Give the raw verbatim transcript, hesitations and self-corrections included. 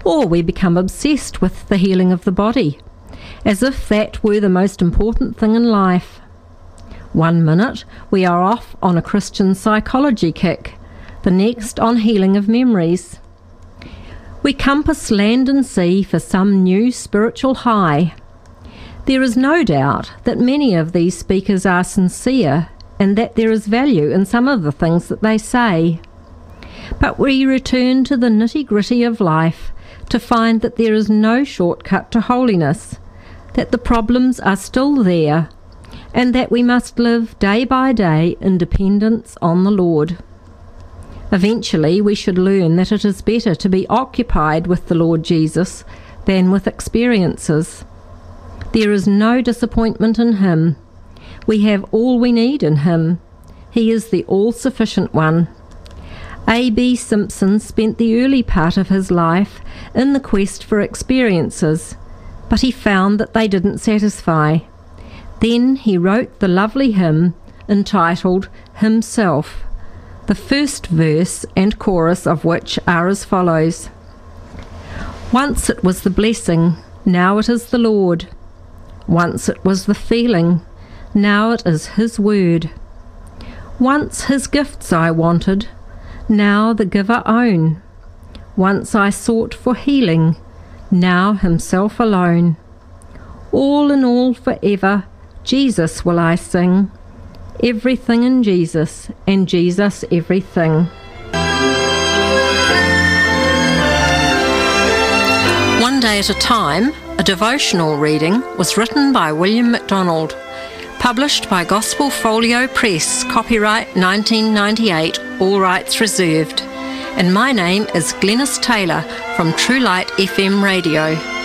Or we become obsessed with the healing of the body, as if that were the most important thing in life. One minute we are off on a Christian psychology kick, the next on healing of memories. We compass land and sea for some new spiritual high. There is no doubt that many of these speakers are sincere and that there is value in some of the things that they say. But we return to the nitty-gritty of life to find that there is no shortcut to holiness, that the problems are still there, and that we must live day by day in dependence on the Lord. Eventually we should learn that it is better to be occupied with the Lord Jesus than with experiences. There is no disappointment in Him. We have all we need in Him. He is the all-sufficient one. A B Simpson spent the early part of his life in the quest for experiences, but he found that they didn't satisfy. Then he wrote the lovely hymn entitled Himself, the first verse and chorus of which are as follows. Once it was the blessing, now it is the Lord. Once it was the feeling, now it is His word. Once His gifts I wanted, now the giver own. Once I sought for healing, now Himself alone. All in all forever, Jesus will I sing. Everything in Jesus, and Jesus everything. One Day at a Time, a devotional reading, was written by William MacDonald, published by Gospel Folio Press, copyright nineteen ninety-eight, all rights reserved. And my name is Glenys Taylor from True Light F M Radio.